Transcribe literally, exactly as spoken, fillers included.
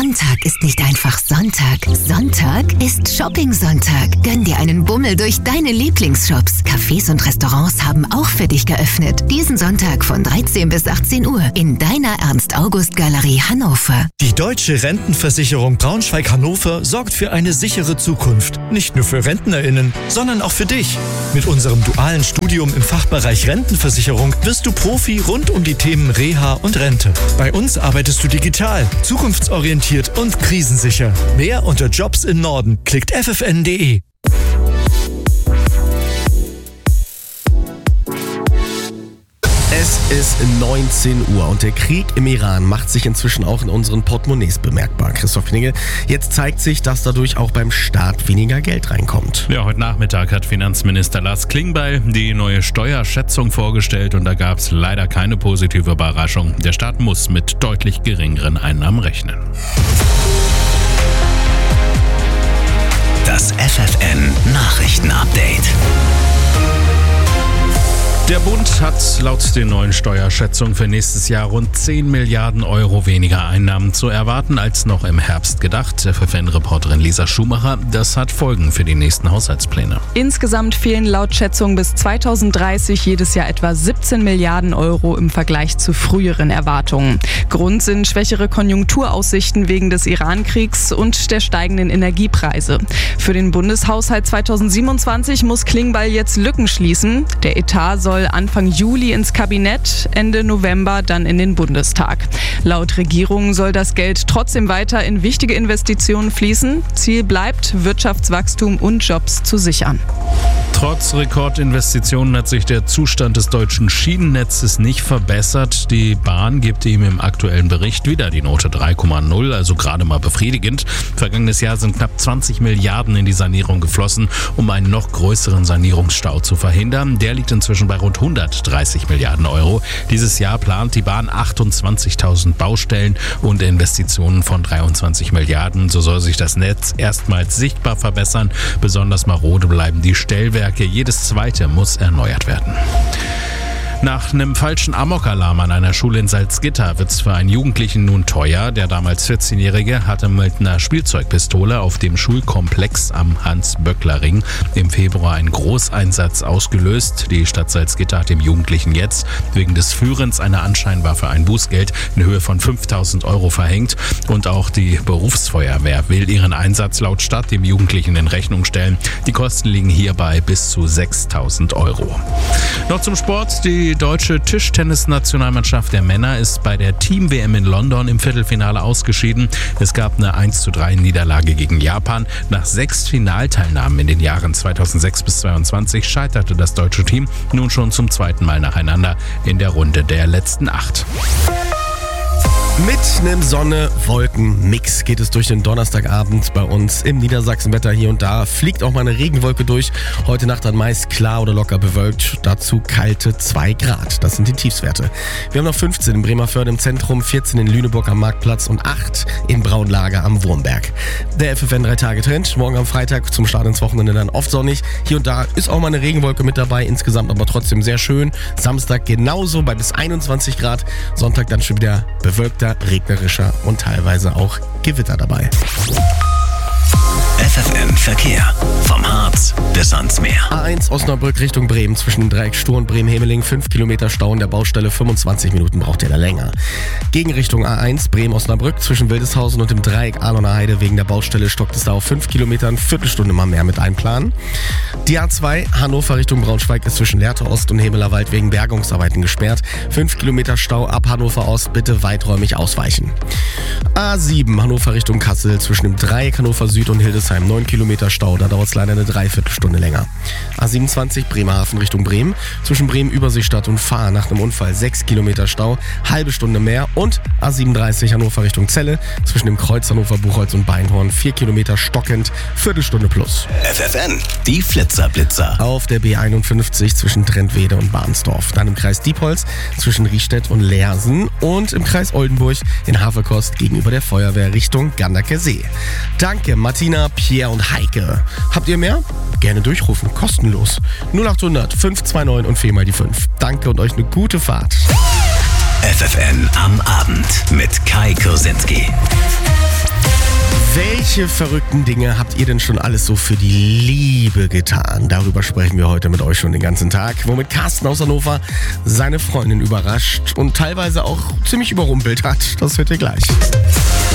Sonntag ist nicht einfach Sonntag. Sonntag ist Shopping-Sonntag. Gönn dir einen Bummel durch deine Lieblingsshops. Cafés und Restaurants haben auch für dich geöffnet. Diesen Sonntag von dreizehn bis achtzehn Uhr in deiner Ernst-August-Galerie Hannover. Die Deutsche Rentenversicherung Braunschweig-Hannover sorgt für eine sichere Zukunft. Nicht nur für RentnerInnen, sondern auch für dich. Mit unserem dualen Studium im Fachbereich Rentenversicherung wirst du Profi rund um die Themen Reha und Rente. Bei uns arbeitest du digital, zukunftsorientiert und krisensicher. Mehr unter Jobs im Norden. Klickt f f n punkt d e. Es ist neunzehn Uhr und der Krieg im Iran macht sich inzwischen auch in unseren Portemonnaies bemerkbar. Christoph Knigge, jetzt zeigt sich, dass dadurch auch beim Staat weniger Geld reinkommt. Ja, heute Nachmittag hat Finanzminister Lars Klingbeil die neue Steuerschätzung vorgestellt und da gab es leider keine positive Überraschung. Der Staat muss mit deutlich geringeren Einnahmen rechnen. Das F F N-Nachrichten-Update. Der Bund hat laut den neuen Steuerschätzungen für nächstes Jahr rund zehn Milliarden Euro weniger Einnahmen zu erwarten als noch im Herbst gedacht. F F N-Reporterin Lisa Schumacher, das hat Folgen für die nächsten Haushaltspläne. Insgesamt fehlen laut Schätzung bis zweitausenddreißig jedes Jahr etwa siebzehn Milliarden Euro im Vergleich zu früheren Erwartungen. Grund sind schwächere Konjunkturaussichten wegen des Iran-Kriegs und der steigenden Energiepreise. Für den Bundeshaushalt zweitausendsiebenundzwanzig muss Klingbeil jetzt Lücken schließen. Der Etat soll Anfang Juli ins Kabinett, Ende November dann in den Bundestag. Laut Regierung soll das Geld trotzdem weiter in wichtige Investitionen fließen. Ziel bleibt, Wirtschaftswachstum und Jobs zu sichern. Trotz Rekordinvestitionen hat sich der Zustand des deutschen Schienennetzes nicht verbessert. Die Bahn gibt ihm im aktuellen Bericht wieder die Note drei Komma null, also gerade mal befriedigend. Vergangenes Jahr sind knapp zwanzig Milliarden in die Sanierung geflossen, um einen noch größeren Sanierungsstau zu verhindern. Der liegt inzwischen bei rund hundertdreißig Milliarden Euro. Dieses Jahr plant die Bahn achtundzwanzigtausend Baustellen und Investitionen von dreiundzwanzig Milliarden. So soll sich das Netz erstmals sichtbar verbessern. Besonders marode bleiben die Stellwerke. Jedes zweite muss erneuert werden. Nach einem falschen Amokalarm an einer Schule in Salzgitter wird es für einen Jugendlichen nun teuer. Der damals vierzehnjährige hatte mit einer Spielzeugpistole auf dem Schulkomplex am Hans-Böckler-Ring im Februar einen Großeinsatz ausgelöst. Die Stadt Salzgitter hat dem Jugendlichen jetzt wegen des Führens einer Anscheinwaffe ein Bußgeld in Höhe von fünftausend Euro verhängt. Und auch die Berufsfeuerwehr will ihren Einsatz laut Stadt dem Jugendlichen in Rechnung stellen. Die Kosten liegen hierbei bis zu sechstausend Euro. Noch zum Sport. Die Die deutsche Tischtennis-Nationalmannschaft der Männer ist bei der Team-W M in London im Viertelfinale ausgeschieden. Es gab eine eins zu drei Niederlage gegen Japan. Nach sechs Finalteilnahmen in den Jahren zweitausendsechs bis zweitausendzweiundzwanzig scheiterte das deutsche Team nun schon zum zweiten Mal nacheinander in der Runde der letzten acht. Mit einem Sonne-Wolken-Mix geht es durch den Donnerstagabend bei uns im Niedersachsenwetter. Hier und da fliegt auch mal eine Regenwolke durch. Heute Nacht dann meist klar oder locker bewölkt. Dazu kalte zwei Grad. Das sind die Tiefstwerte. Wir haben noch fünfzehn in Bremervörde im Zentrum, vierzehn in Lüneburg am Marktplatz und acht in Braunlage am Wurmberg. Der F F N drei Tage Trend. Morgen am Freitag zum Start ins Wochenende dann oft sonnig. Hier und da ist auch mal eine Regenwolke mit dabei. Insgesamt aber trotzdem sehr schön. Samstag genauso bei bis einundzwanzig Grad. Sonntag dann schon wieder bewölkt, regnerischer und teilweise auch Gewitter dabei. F F N Verkehr. Vom Harz bis ans Meer. A eins Osnabrück Richtung Bremen zwischen dem Dreieck Stur und Bremen-Hemeling. fünf Kilometer Stau in der Baustelle. fünfundzwanzig Minuten braucht ihr da länger. Gegenrichtung A eins Bremen-Osnabrück zwischen Wildeshausen und dem Dreieck Ahlener Heide. Wegen der Baustelle stockt es da auf fünf Kilometer. Eine Viertelstunde mal mehr mit einplanen. Die A zwei Hannover Richtung Braunschweig ist zwischen Lehrte Ost und Hemeler Wald wegen Bergungsarbeiten gesperrt. fünf Kilometer Stau ab Hannover Ost. Bitte weiträumig ausweichen. A sieben Hannover Richtung Kassel zwischen dem Dreieck Hannover Süd und Hildesheim. neun Kilometer Stau, da dauert es leider eine Dreiviertelstunde länger. A siebenundzwanzig Bremerhaven Richtung Bremen, zwischen Bremen Überseestadt und Fahr nach einem Unfall sechs Kilometer Stau, halbe Stunde mehr. Und A siebenunddreißig Hannover Richtung Celle, zwischen dem Kreuz Hannover Buchholz und Beinhorn vier Kilometer stockend, Viertelstunde plus. F F N, die Flitzerblitzer. Auf der B einundfünfzig zwischen Trentwede und Bahnsdorf, dann im Kreis Diepholz zwischen Riestedt und Leersen und im Kreis Oldenburg in Havelkost gegenüber der Feuerwehr Richtung Ganderker See. Danke Martina, Pierre und Heike. Habt ihr mehr? Gerne durchrufen, kostenlos. null achthundert fünf zwei neun und vier mal die fünf. Danke und euch eine gute Fahrt. F F N am Abend mit Kai Kursinski. Welche verrückten Dinge habt ihr denn schon alles so für die Liebe getan? Darüber sprechen wir heute mit euch schon den ganzen Tag, womit Carsten aus Hannover seine Freundin überrascht und teilweise auch ziemlich überrumpelt hat. Das hört ihr gleich.